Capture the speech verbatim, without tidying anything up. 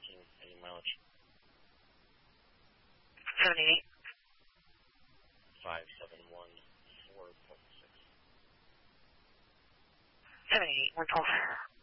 and any mileage? seventy-eight. five seven one four point six. seventy-eight, one twelve.